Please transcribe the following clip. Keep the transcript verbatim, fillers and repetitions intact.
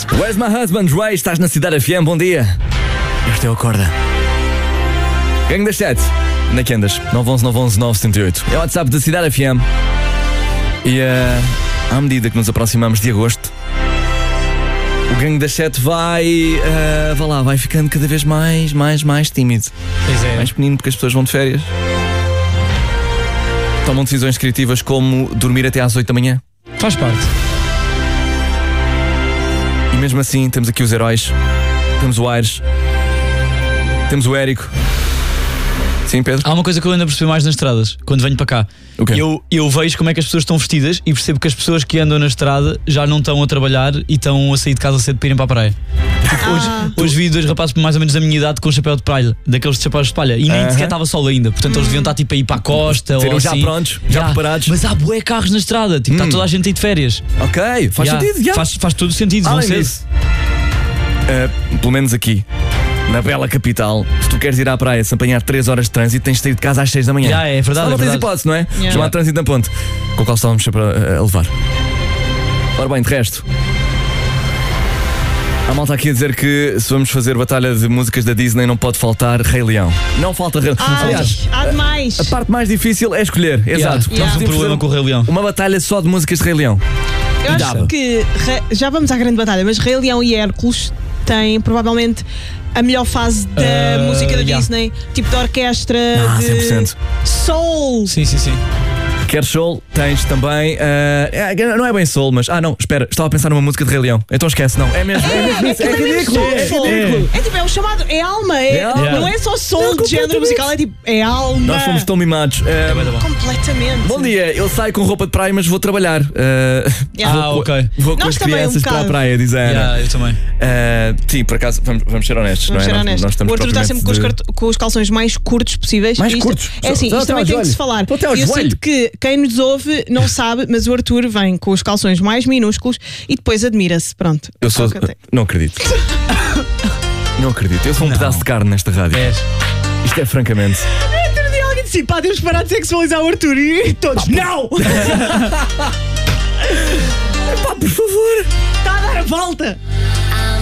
Where's my husband, Ray? Estás na Cidade F M, bom dia. Este é o Acorda. Gangue das sete. Onde é que andas? nove um um nove um um nove zero oito. É o WhatsApp da Cidade F M. E uh, à medida que nos aproximamos de agosto, o Gangue das sete vai, uh, vai lá, vai ficando cada vez mais, mais, mais tímido. Pois é. Mais pequenino porque as pessoas vão de férias. Tomam decisões criativas como dormir até às oito da manhã. Faz parte. E mesmo assim temos aqui os heróis. Temos o Aires. Temos o Érico. Sim, Pedro? Há uma coisa que eu ainda percebi mais nas estradas, quando venho para cá. O quê? Eu, eu vejo como é que as pessoas estão vestidas e percebo que as pessoas que andam na estrada já não estão a trabalhar e estão a sair de casa cedo para irem para a praia. Tipo, hoje, Ah. hoje vi dois rapazes mais ou menos da minha idade com chapéu de palha, daqueles de chapéus de palha, e nem Aham. sequer estava sol ainda. Portanto, eles deviam estar tipo a ir para a costa Serão ou já assim. prontos, já preparados. Mas há bué carros na estrada, tipo, está Hum. toda a gente aí de férias. Ok, faz Já. sentido, já. Faz, faz todo o sentido, vão Além cedo. disso, uh, pelo menos aqui, na bela capital, se tu queres ir à praia, se apanhar três horas de trânsito, tens de sair de casa às seis da manhã. Já, é verdade, Só não é tens verdade. hipótese, não é? Yeah. Chamar trânsito na ponte, com o qual estávamos sempre a, a levar. Ora bem, de resto, a malta aqui a dizer que se vamos fazer batalha de músicas da Disney não pode faltar Rei Leão. Não falta Rei Leão. Ai, Aliás, há demais. a parte mais difícil é escolher, exato. Yeah. Nós Temos um podíamos problema fazer com o Rei Leão. uma batalha só de músicas de Rei Leão. Eu acho dava. que Re- já vamos à grande batalha, mas Rei Leão e Hércules têm provavelmente a melhor fase da Uh, música da yeah. Disney, tipo de orquestra, Ah, de cem por cento. soul. Sim, sim, sim. Quer soul, tens também. eh, é, não é bem soul, mas. Ah, não, espera, estava a pensar numa música de Rei Leão. Então esquece, não. É mesmo, é mesmo isso. É aquilo é mesmo ridículo. É soulful. ridículo. É tipo, é o chamado, é alma, é, É alma. não é só soul Não, de género completamente. musical, é tipo, é alma. Nós fomos tão mimados. Eh, Tá bem, tá bom. Completamente. Bom dia, eu saio com roupa de praia, mas vou trabalhar. Eh, Yeah. Ah, vou, ok. Vou com Nós as também, um crianças para a bocado. praia, diz a Ana. Yeah, eu também. Eh, sim, por acaso, vamos, vamos ser honestos, Vamos não ser é? Nós- honestos. Nós estamos O Arthur está sempre com os, propriamente cart- com os calções mais curtos possíveis. Mais E isto- curtos? É assim, Só- só isto também até tem ao que se joelho. falar. Só até ao Eu joelho. sinto que quem nos ouve não sabe, mas o Arthur vem com os calções mais minúsculos e depois admira-se. Pronto. Eu sou. É o que eu tenho. Não acredito. Não acredito. Eu sou um Não. pedaço de carne nesta rádio. És. Isto é francamente. Outro dia alguém disse, pá, temos que parar de sexualizar o Arthur e todos, não! Pá, por favor. Está a dar a volta!